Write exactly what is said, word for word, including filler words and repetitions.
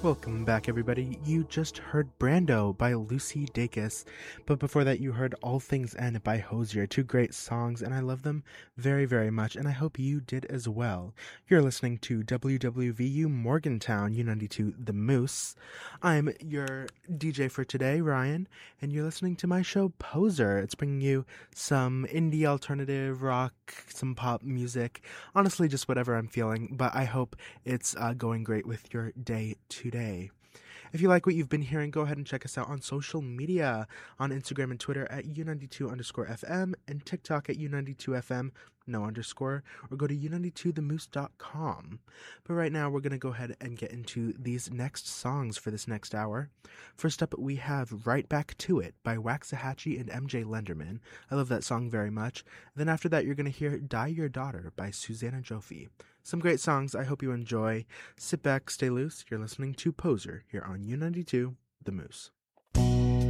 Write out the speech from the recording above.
Welcome back, everybody. You just heard Brando by Lucy Dacus, but before that you heard All Things End by Hozier, two great songs, and I love them very, very much, and I hope you did as well. You're listening to W W V U Morgantown, U ninety-two The Moose. I'm your D J for today, Ryan, and you're listening to my show Poser. It's bringing you some indie alternative rock, some pop music, honestly just whatever I'm feeling, but I hope it's uh, going great with your day today. If you like what you've been hearing, go ahead and check us out on social media, on Instagram and Twitter at U ninety-two underscore FM and TikTok at U ninety-two F M, no underscore, or go to U ninety-two the moose dot com. But right now, we're going to go ahead and get into these next songs for this next hour. First up, we have Right Back to It by Waxahachie and M J Lenderman. I love that song very much. Then after that, you're going to hear Die Your Daughter by Susanna Joffe. Some great songs. I hope you enjoy. Sit back, stay loose. You're listening to Poser here on U ninety-two The Moose.